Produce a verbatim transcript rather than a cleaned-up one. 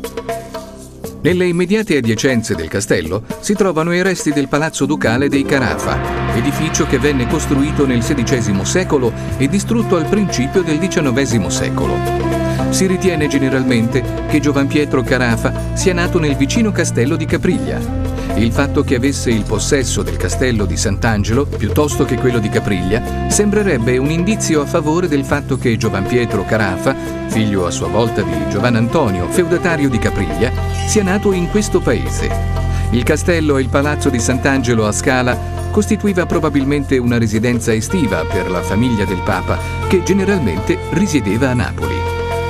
Nelle immediate adiacenze del castello si trovano i resti del Palazzo Ducale dei Carafa, edificio che venne costruito nel sedicesimo secolo e distrutto al principio del diciannovesimo secolo. Si ritiene generalmente che Giovanpietro Carafa sia nato nel vicino castello di Capriglia. Il fatto che avesse il possesso del castello di Sant'Angelo piuttosto che quello di Capriglia sembrerebbe un indizio a favore del fatto che Giovanpietro Carafa, figlio a sua volta di Giovanantonio, feudatario di Capriglia, sia nato in questo paese. Il castello e il palazzo di Sant'Angelo a Scala costituiva probabilmente una residenza estiva per la famiglia del Papa, che generalmente risiedeva a Napoli.